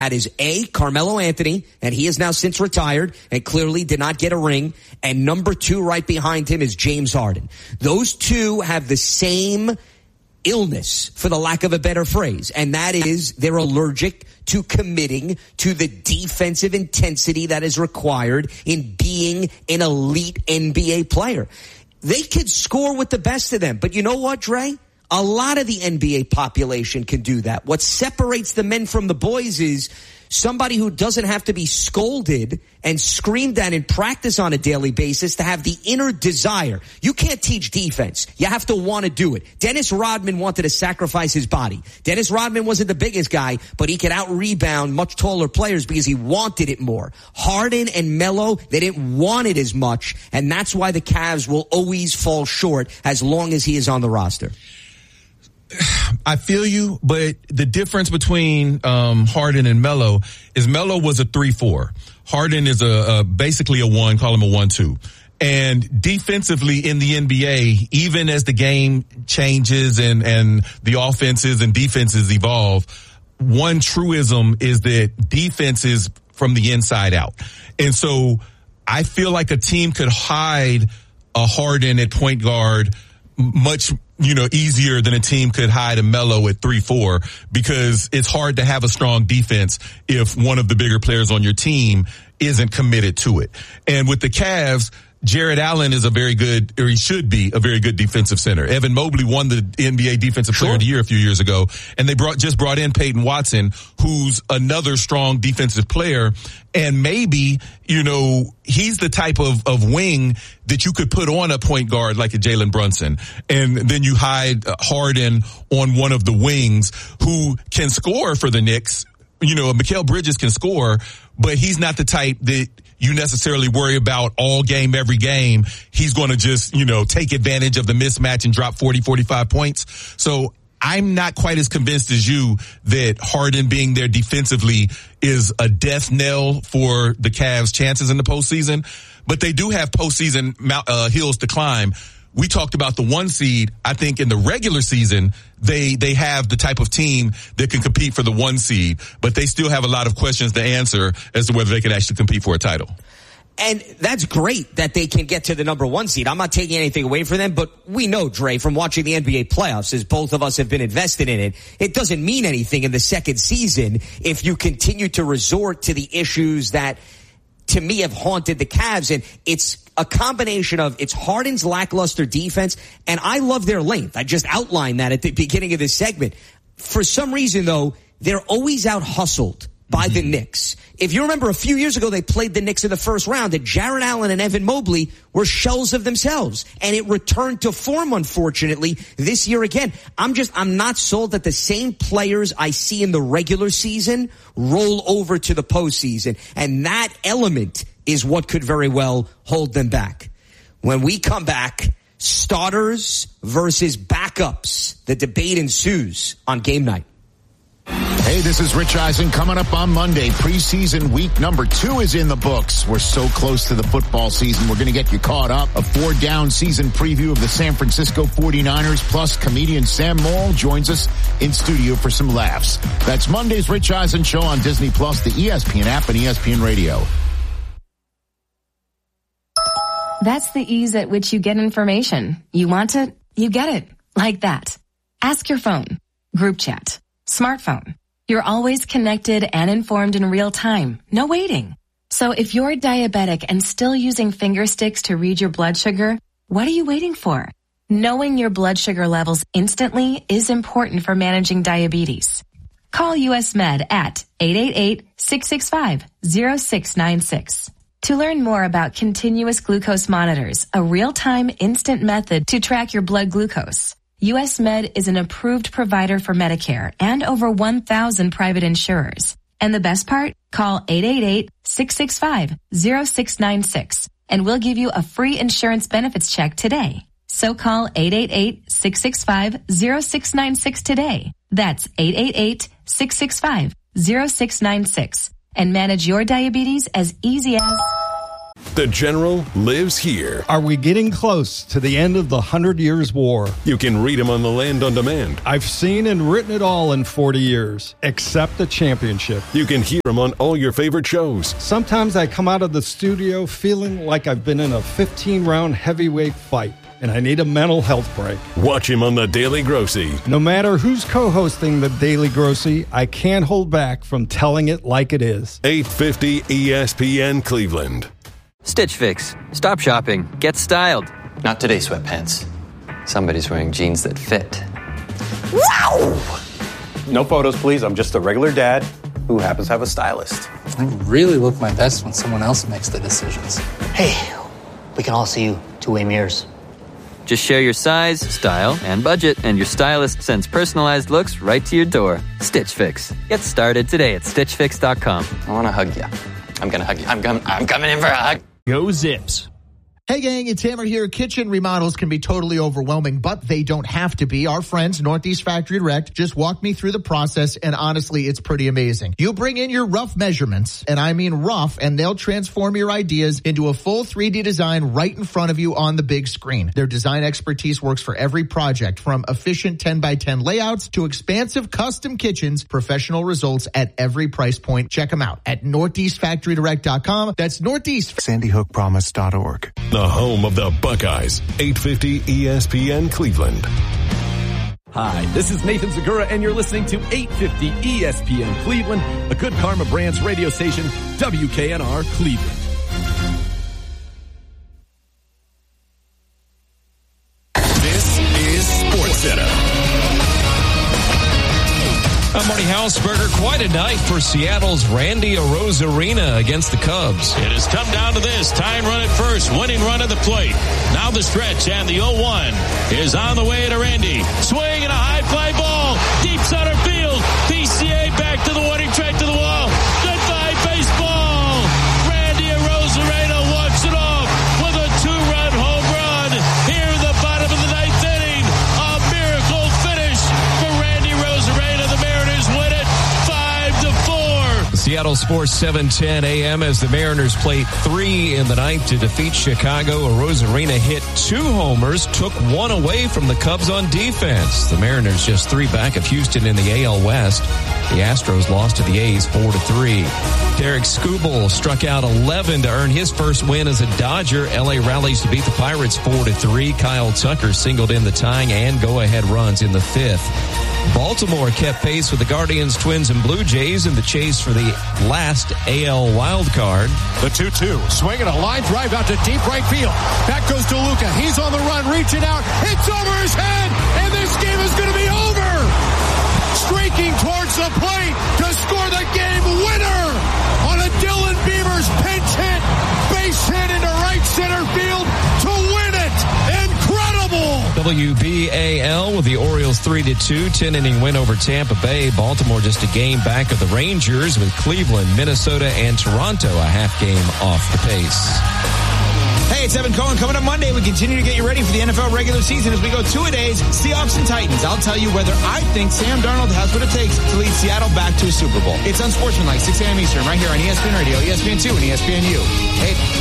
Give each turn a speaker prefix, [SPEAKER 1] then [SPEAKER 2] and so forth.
[SPEAKER 1] That is A, Carmelo Anthony, and he is now since retired and clearly did not get a ring. And number 2 right behind him is James Harden. Those two have the same illness, for the lack of a better phrase, and that is they're allergic to committing to the defensive intensity that is required in being an elite NBA player. They could score with the best of them, but you know what, Dre? A lot of the NBA population can do that. What separates the men from the boys is somebody who doesn't have to be scolded and screamed at in practice on a daily basis to have the inner desire. You can't teach defense. You have to want to do it. Dennis Rodman wanted to sacrifice his body. Dennis Rodman wasn't the biggest guy, but he could out-rebound much taller players because he wanted it more. Harden and Melo, they didn't want it as much, and that's why the Cavs will always fall short as long as he is on the roster.
[SPEAKER 2] I feel you, but the difference between Harden and Melo is Melo was a 3-4. Harden is basically a 1, call him a 1-2. And defensively in the NBA, even as the game changes and the offenses and defenses evolve, one truism is that defense is from the inside out. And so I feel like a team could hide a Harden at point guard much easier than a team could hide a Melo at 3-4, because it's hard to have a strong defense if one of the bigger players on your team isn't committed to it. And with the Cavs, Jared Allen is he should be a very good defensive center. Evan Mobley won the NBA Defensive Player of the Year a few years ago, and they just brought in Peyton Watson, who's another strong defensive player. And maybe, he's the type of wing that you could put on a point guard like a Jalen Brunson. And then you hide Harden on one of the wings who can score for the Knicks. Mikal Bridges can score, but he's not the type that you necessarily worry about all game, every game. He's going to just, take advantage of the mismatch and drop 40, 45 points. So I'm not quite as convinced as you that Harden being there defensively is a death knell for the Cavs' chances in the postseason. But they do have postseason hills to climb. We talked about the 1 seed. I think in the regular season, they have the type of team that can compete for the 1 seed, but they still have a lot of questions to answer as to whether they can actually compete for a title.
[SPEAKER 1] And that's great that they can get to the number 1 seed. I'm not taking anything away from them, but we know, Dre, from watching the NBA playoffs, as both of us have been invested in it, it doesn't mean anything in the second season if you continue to resort to the issues that, to me, have haunted the Cavs. And it's a combination of it's Harden's lackluster defense, and I love their length. I just outlined that at the beginning of this segment. For some reason, though, they're always out-hustled by the Knicks. If you remember, a few years ago, they played the Knicks in the first round, and Jared Allen and Evan Mobley were shells of themselves. And it returned to form, unfortunately, this year again. I'm not sold that the same players I see in the regular season roll over to the postseason. And that element is what could very well hold them back. When we come back, starters versus backups. The debate ensues on Game Night.
[SPEAKER 3] Hey, this is Rich Eisen. Coming up on Monday, preseason week number 2 is in the books. We're so close to the football season. We're going to get you caught up. A 4-down season preview of the San Francisco 49ers, plus comedian Sam Morrill joins us in studio for some laughs. That's Monday's Rich Eisen Show on Disney Plus, the ESPN app, and ESPN Radio.
[SPEAKER 4] That's the ease at which you get information. You want it, you get it. Like that. Ask your phone. Group chat. Smartphone. You're always connected and informed in real time. No waiting. So if you're diabetic and still using finger sticks to read your blood sugar, what are you waiting for? Knowing your blood sugar levels instantly is important for managing diabetes. Call US Med at 888-665-0696. To learn more about continuous glucose monitors, a real-time instant method to track your blood glucose. US Med is an approved provider for Medicare and over 1,000 private insurers. And the best part? Call 888-665-0696 and we'll give you a free insurance benefits check today. So call 888-665-0696 today. That's 888-665-0696 and manage your diabetes as easy as...
[SPEAKER 5] The General lives here.
[SPEAKER 6] Are we getting close to the end of the 100 Years' War?
[SPEAKER 5] You can read him on the Land on Demand.
[SPEAKER 6] I've seen and written it all in 40 years, except the championship.
[SPEAKER 5] You can hear him on all your favorite shows.
[SPEAKER 6] Sometimes I come out of the studio feeling like I've been in a 15-round heavyweight fight, and I need a mental health break.
[SPEAKER 5] Watch him on The Daily Grossy.
[SPEAKER 6] No matter who's co-hosting The Daily Grossy, I can't hold back from telling it like it is.
[SPEAKER 5] 850 ESPN Cleveland.
[SPEAKER 7] Stitch Fix. Stop shopping. Get styled.
[SPEAKER 8] Not today, sweatpants. Somebody's wearing jeans that fit.
[SPEAKER 9] Wow! No photos, please. I'm just a regular dad who happens to have a stylist.
[SPEAKER 10] I really look my best when someone else makes the decisions.
[SPEAKER 11] Hey, we can all see you two-way mirrors.
[SPEAKER 7] Just share your size, style, and budget, and your stylist sends personalized looks right to your door. Stitch Fix. Get started today at StitchFix.com.
[SPEAKER 8] I want to hug you. I'm going to hug you. I'm coming in for a hug.
[SPEAKER 12] Go Zips. Hey gang, it's Hammer here. Kitchen remodels can be totally overwhelming, but they don't have to be. Our friends, Northeast Factory Direct, just walked me through the process, and honestly, it's pretty amazing. You bring in your rough measurements, and I mean rough, and they'll transform your ideas into a full 3D design right in front of you on the big screen. Their design expertise works for every project, from efficient 10x10 layouts to expansive custom kitchens, professional results at every price point. Check them out at NortheastFactoryDirect.com. That's Northeast.
[SPEAKER 3] SandyHookPromise.org.
[SPEAKER 5] The home of the Buckeyes, 850 ESPN Cleveland.
[SPEAKER 13] Hi, this is Nathan Segura, and you're listening to 850 ESPN Cleveland, a Good Karma Brands radio station, WKNR Cleveland.
[SPEAKER 5] This is SportsCenter.
[SPEAKER 14] I'm Marty Hausberger. Quite a night for Seattle's Randy Arozarena against the Cubs.
[SPEAKER 15] It has come down to this. Tying run at first. Winning run at the plate. Now the stretch, and the 0-1 is on the way to Randy. Swing and a high fly ball. Deep center field. PCA back to the warning track to the wall. Goodbye, baseball. Randy Arozarena walks it off with a 2-run home run here in the bottom of the 9th inning. A miracle finish for Randy Arozarena. The Mariners win it 5-4.
[SPEAKER 14] Seattle Sports 710 AM as the Mariners played 3 in the 9th to defeat Chicago. Arozarena hit 2 homers, took 1 away from the Cubs on defense. The Mariners just 3 back of Houston in the AL West. The Astros lost to the A's 4-3. Derek Skubal struck out 11 to earn his first win as a Dodger. LA rallies to beat the Pirates 4-3. Kyle Tucker singled in the tying and go-ahead runs in the 5th. Baltimore kept pace with the Guardians, Twins, and Blue Jays in the chase for the last AL wildcard.
[SPEAKER 3] The 2-2. Swinging a line drive out to deep right field. Back goes to Luka. He's on the run, reaching out. Hits over his head, and this game is going to be over. Streaking towards the plate to score the game winner on a Dylan Beavers pinch hit. Base hit into right center field to win it. Incredible.
[SPEAKER 14] WBAL with the Orioles 3-2, 10-inning win over Tampa Bay. Baltimore just a game back of the Rangers, with Cleveland, Minnesota, and Toronto a half game off the pace.
[SPEAKER 16] Hey, it's Evan Cohen. Coming up Monday, we continue to get you ready for the NFL regular season as we go 2-a-days, Seahawks and Titans. I'll tell you whether I think Sam Darnold has what it takes to lead Seattle back to a Super Bowl. It's Unsportsmanlike, 6 a.m. Eastern, right here on ESPN Radio, ESPN2, and ESPNU. Hey.